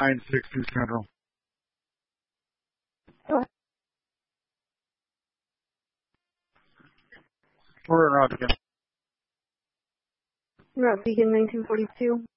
962 Central. We're in route again. Route Beacon 1942.